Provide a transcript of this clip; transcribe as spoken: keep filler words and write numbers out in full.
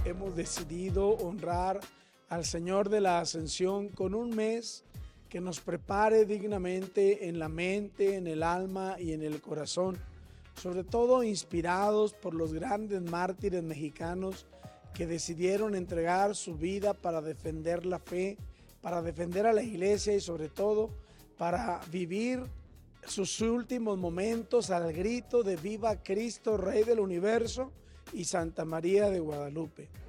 hemos decidido honrar al Señor de la Ascensión con un mes que nos prepare dignamente en la mente, en el alma y en el corazón, sobre todo inspirados por los grandes mártires mexicanos que decidieron entregar su vida para defender la fe, para defender a la iglesia y sobre todo para vivir sus últimos momentos al grito de viva Cristo, Rey del Universo y Santa María de Guadalupe.